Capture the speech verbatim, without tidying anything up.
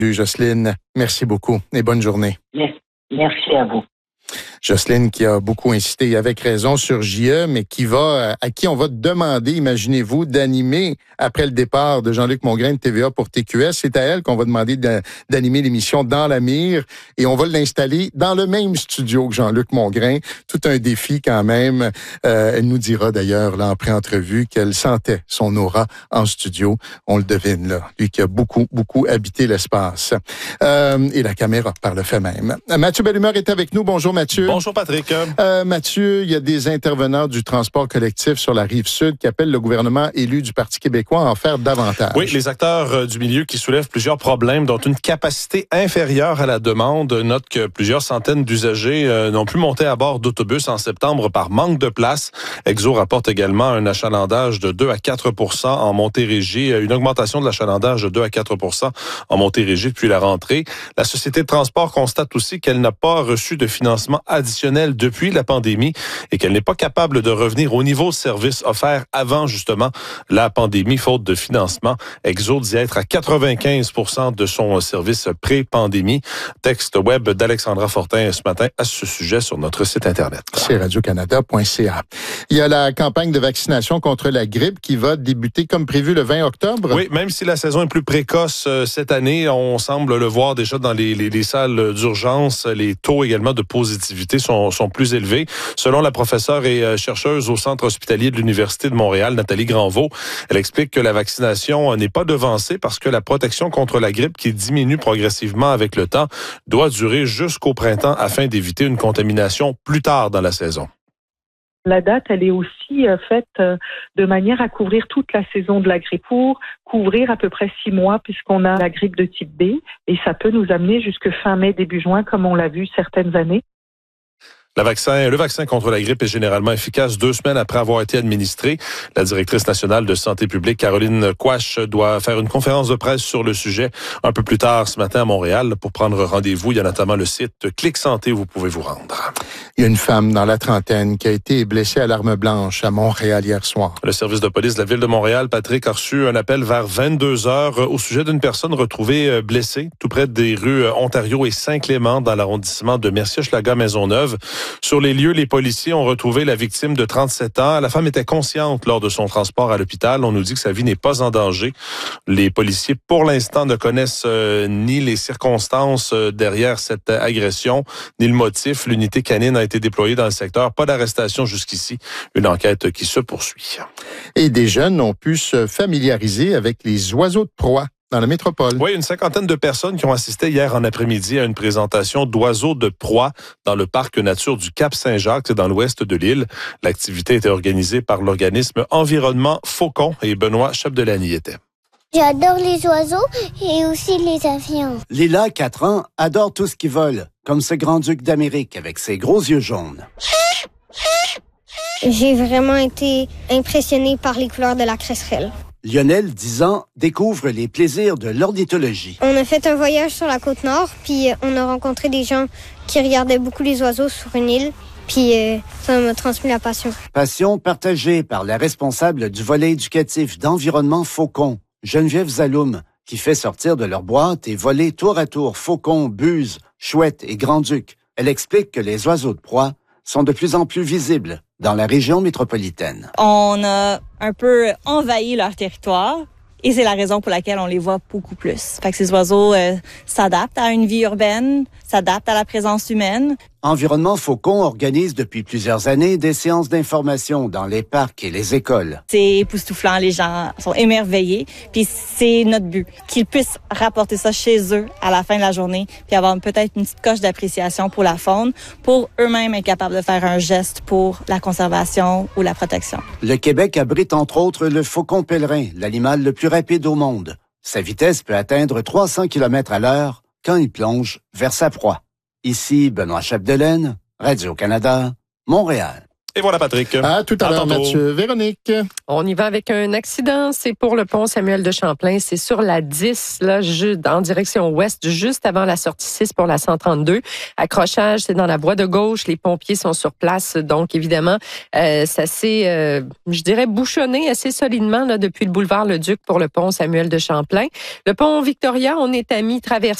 Jocelyne, merci beaucoup et bonne journée. Merci à vous. Jocelyne qui a beaucoup insisté avec raison sur J E, mais qui va, à qui on va demander, imaginez-vous, d'animer après le départ de Jean-Luc Mongrain de T V A pour T Q S. C'est à elle qu'on va demander d'animer l'émission Dans la mire et on va l'installer dans le même studio que Jean-Luc Mongrain. Tout un défi quand même. Euh, elle nous dira d'ailleurs là en pré-entrevue qu'elle sentait son aura en studio. On le devine là, lui qui a beaucoup, beaucoup habité l'espace. Euh, et la caméra par le fait même. Mathieu Bellumeur est avec nous. Bonjour Mathieu. Bonjour Patrick. Euh, Mathieu, il y a des intervenants du transport collectif sur la Rive-Sud qui appellent le gouvernement élu du Parti québécois à en faire davantage. Oui, les acteurs euh, du milieu qui soulèvent plusieurs problèmes, dont une capacité inférieure à la demande, notent que plusieurs centaines d'usagers euh, n'ont pu monter à bord d'autobus en septembre par manque de place. Exo rapporte également un achalandage de deux à quatre pour cent en Montérégie, une augmentation de l'achalandage de deux à quatre pour cent en Montérégie depuis la rentrée. La Société de transport constate aussi qu'elle n'a pas reçu de financement additionnel depuis la pandémie et qu'elle n'est pas capable de revenir au niveau de service offert avant justement la pandémie, faute de financement. Exo dit être à quatre-vingt-quinze pour cent de son service pré-pandémie. Texte web d'Alexandra Fortin ce matin à ce sujet sur notre site Internet. C'est radio canada point c a. Il y a la campagne de vaccination contre la grippe qui va débuter comme prévu le vingt octobre. Oui, même si la saison est plus précoce euh, cette année, on semble le voir déjà dans les, les, les salles d'urgence. Les taux également de positivité sont, sont plus élevés. Selon la professeure et euh, chercheuse au Centre hospitalier de l'Université de Montréal, Nathalie Granvaux, elle explique que la vaccination n'est pas devancée parce que la protection contre la grippe qui diminue progressivement avec le temps doit durer jusqu'au printemps afin d'éviter une contamination plus tard dans la saison. La date, elle est aussi euh, faite euh, de manière à couvrir toute la saison de la grippe, pour couvrir à peu près six mois puisqu'on a la grippe de type B et ça peut nous amener jusque fin mai, début juin, comme on l'a vu certaines années. Le vaccin, le vaccin contre la grippe est généralement efficace deux semaines après avoir été administré. La directrice nationale de santé publique, Caroline Quach, doit faire une conférence de presse sur le sujet un peu plus tard ce matin à Montréal. Pour prendre rendez-vous, il y a notamment le site Clic Santé où vous pouvez vous rendre. Il y a une femme dans la trentaine qui a été blessée à l'arme blanche à Montréal hier soir. Le service de police de la ville de Montréal, Patrick, a reçu un appel vers vingt-deux heures au sujet d'une personne retrouvée blessée tout près des rues Ontario et Saint-Clément dans l'arrondissement de Mercier-Hochelaga-Maisonneuve. Sur les lieux, les policiers ont retrouvé la victime de trente-sept ans. La femme était consciente lors de son transport à l'hôpital. On nous dit que sa vie n'est pas en danger. Les policiers, pour l'instant, ne connaissent euh, ni les circonstances euh, derrière cette agression, ni le motif. L'unité canine a été déployée dans le secteur. Pas d'arrestation jusqu'ici. Une enquête qui se poursuit. Et des jeunes ont pu se familiariser avec les oiseaux de proie dans la métropole. Oui, une cinquantaine de personnes qui ont assisté hier en après-midi à une présentation d'oiseaux de proie dans le parc nature du Cap-Saint-Jacques, dans l'ouest de l'île. L'activité était organisée par l'organisme Environnement Faucon et Benoît Chapdelaine y était. J'adore les oiseaux et aussi les avions. Lila, quatre ans, adore tout ce qui vole, comme ce grand-duc d'Amérique avec ses gros yeux jaunes. J'ai vraiment été impressionnée par les couleurs de la cresserelle. Lionel, dix ans, découvre les plaisirs de l'ornithologie. On a fait un voyage sur la côte nord, puis on a rencontré des gens qui regardaient beaucoup les oiseaux sur une île, puis euh, ça m'a transmis la passion. Passion partagée par la responsable du volet éducatif d'Environnement Faucon, Geneviève Zaloum, qui fait sortir de leur boîte et voler tour à tour faucons, buses, chouettes et grands-ducs. Elle explique que les oiseaux de proie sont de plus en plus visibles dans la région métropolitaine. On a un peu envahi leur territoire et c'est la raison pour laquelle on les voit beaucoup plus. Fait que ces oiseaux euh, s'adaptent à une vie urbaine, s'adaptent à la présence humaine. Environnement Faucon organise depuis plusieurs années des séances d'information dans les parcs et les écoles. C'est époustouflant, les gens sont émerveillés, puis c'est notre but, qu'ils puissent rapporter ça chez eux à la fin de la journée, puis avoir peut-être une petite coche d'appréciation pour la faune, pour eux-mêmes être capables de faire un geste pour la conservation ou la protection. Le Québec abrite entre autres le faucon pèlerin, l'animal le plus rapide au monde. Sa vitesse peut atteindre trois cents kilomètres à l'heure quand il plonge vers sa proie. Ici, Benoît Chapdelaine, Radio-Canada, Montréal. Et voilà, Patrick. À tout à, à l'heure, Mathieu. Véronique. On y va avec un accident. C'est pour le pont Samuel de Champlain. C'est sur la dix, là, en direction ouest, juste avant la sortie six pour la cent trente-deux. Accrochage, c'est dans la voie de gauche. Les pompiers sont sur place. Donc, évidemment, euh, ça s'est, euh, je dirais, bouchonné assez solidement là, depuis le boulevard Le Duc pour le pont Samuel de Champlain. Le pont Victoria, on est à mi-traversée.